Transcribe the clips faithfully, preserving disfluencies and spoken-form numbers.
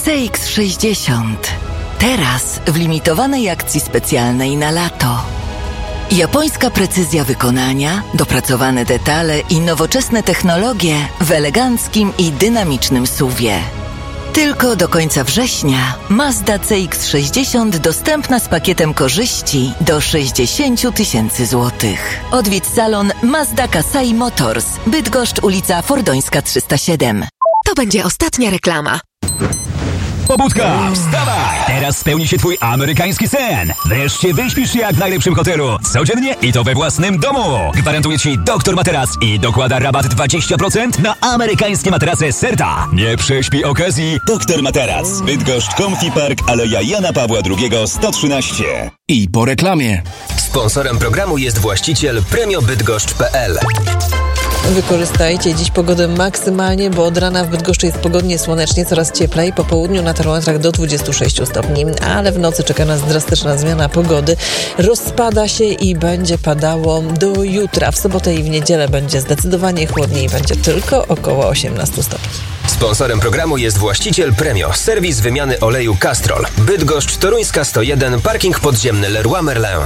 C X sześćdziesiąt. Teraz w limitowanej akcji specjalnej na lato. Japońska precyzja wykonania, dopracowane detale i nowoczesne technologie w eleganckim i dynamicznym suwie. Tylko do końca września Mazda C X sześćdziesiąt dostępna z pakietem korzyści do sześćdziesiąt tysięcy złotych. Odwiedź salon Mazda Kasai Motors, Bydgoszcz, ulica Fordońska trzysta siedem. To będzie ostatnia reklama. Pobudka, wstawaj! Teraz spełni się twój amerykański sen. Wreszcie wyśpisz się jak w najlepszym hotelu. Codziennie i to we własnym domu. Gwarantuje ci Doktor Materac i dokłada rabat dwadzieścia procent na amerykańskie materace Serta. Nie prześpij okazji. Doktor Materac. Bydgoszcz, Comfy Park, Aleja Jana Pawła drugiego, sto trzynaście. I po reklamie. Sponsorem programu jest właściciel premio bydgoszcz kropka p l. Wykorzystajcie dziś pogodę maksymalnie, bo od rana w Bydgoszczy jest pogodnie, słonecznie, coraz cieplej. Po południu na termometrach do dwudziestu sześciu stopni, ale w nocy czeka nas drastyczna zmiana pogody. Rozpada się i będzie padało do jutra. W sobotę i w niedzielę będzie zdecydowanie chłodniej, będzie tylko około osiemnastu stopni. Sponsorem programu jest właściciel Premio, serwis wymiany oleju Castrol. Bydgoszcz, Toruńska sto jeden, parking podziemny Leroy Merlin.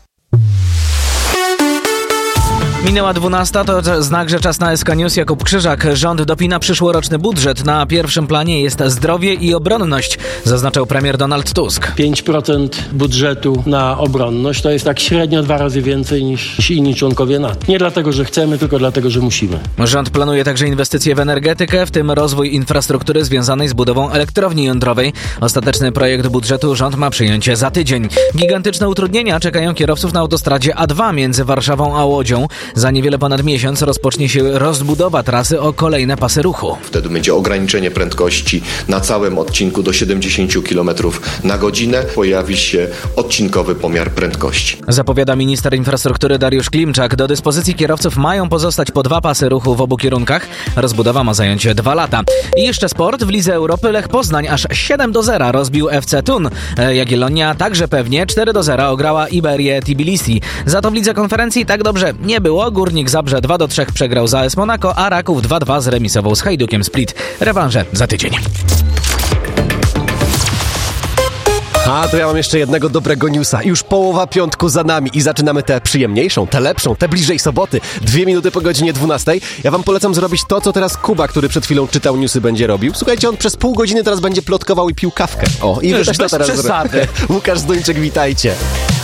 Minęła dwunasta, to znak, że czas na S K News. Jakub Krzyżak. Rząd dopina przyszłoroczny budżet. Na pierwszym planie jest zdrowie i obronność, zaznaczał premier Donald Tusk. pięć procent budżetu na obronność to jest tak średnio dwa razy więcej niż inni członkowie NATO. Nie dlatego, że chcemy, tylko dlatego, że musimy. Rząd planuje także inwestycje w energetykę, w tym rozwój infrastruktury związanej z budową elektrowni jądrowej. Ostateczny projekt budżetu rząd ma przyjąć za tydzień. Gigantyczne utrudnienia czekają kierowców na autostradzie A dwa między Warszawą a Łodzią. Za niewiele ponad miesiąc rozpocznie się rozbudowa trasy o kolejne pasy ruchu. Wtedy będzie ograniczenie prędkości na całym odcinku do siedemdziesięciu kilometrów na godzinę. Pojawi się odcinkowy pomiar prędkości. Zapowiada minister infrastruktury Dariusz Klimczak. Do dyspozycji kierowców mają pozostać po dwa pasy ruchu w obu kierunkach. Rozbudowa ma zająć dwa lata. I jeszcze sport. W Lidze Europy Lech Poznań aż siedem do zera rozbił F C Thun. Jagiellonia także pewnie cztery do zera ograła Iberię Tbilisi. Za to w Lidze Konferencji tak dobrze nie było. Górnik Zabrze dwa do trzech przegrał z A S Monaco, a Raków dwa dwa zremisował z Hajdukiem Split. Rewanże za tydzień. A to ja mam jeszcze jednego dobrego newsa. Już połowa piątku za nami i zaczynamy tę przyjemniejszą, tę lepszą, tę bliżej soboty. Dwie minuty po godzinie dwunastej. Ja wam polecam zrobić to, co teraz Kuba, który przed chwilą czytał newsy, będzie robił. Słuchajcie, on przez pół godziny teraz będzie plotkował i pił kawkę. O, i wy też to teraz przesady. Łukasz Zduńczyk, witajcie.